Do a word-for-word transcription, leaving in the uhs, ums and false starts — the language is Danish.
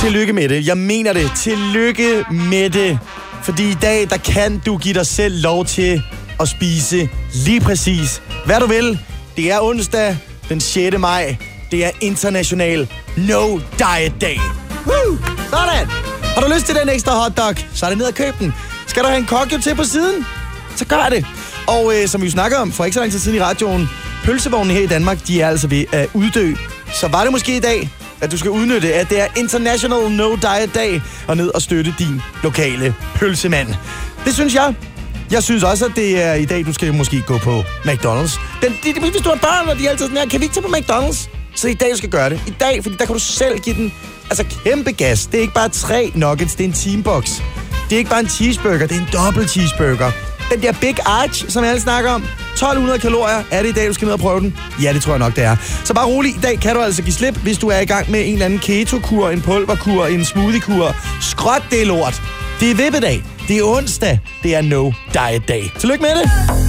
tillykke med det. Jeg mener det. Tillykke med det. Fordi i dag, der kan du give dig selv lov til at spise lige præcis, hvad du vil. Det er onsdag den sjette maj. Det er international No Diet Day. Woo! Sådan! Har du lyst til den ekstra hotdog, så er det ned og køb den. Skal du have en kokjo til på siden? Så gør det. Og øh, som vi jo snakker om for ikke så lang tid siden i radioen, pølsevognene her i Danmark, de er altså ved at uddø. Så var det måske i dag, at du skal udnytte, at det er International No Diet Day, og ned og støtte din lokale pølsemand. Det synes jeg. Jeg synes også, at det er i dag, du skal måske gå på McDonald's. Den, de, hvis du har børn, og de er altid sådan her, kan vi ikke tage på McDonald's? Så i dag, du skal gøre det. I dag, fordi der kan du selv give den altså kæmpe gas. Det er ikke bare tre nuggets, det er en teambox. Det er ikke bare en cheeseburger, det er en dobbelt cheeseburger. Den der Big Arch, som alle snakker om, tolv hundrede kalorier, er det i dag, du skal ned og prøve den? Ja, det tror jeg nok, det er. Så bare rolig, i dag kan du altså give slip, hvis du er i gang med en eller anden keto-kur, en pulverkur, en smoothie-kur. Skråt det lort. Det er vippedag. Det er onsdag. Det er No Diet Day. Tillykke med det.